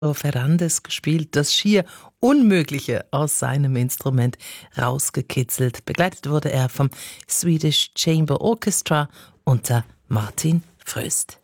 Ferrandes gespielt, das schier Unmögliche aus seinem Instrument rausgekitzelt. Begleitet wurde er vom Swedish Chamber Orchestra unter Martin Fröst.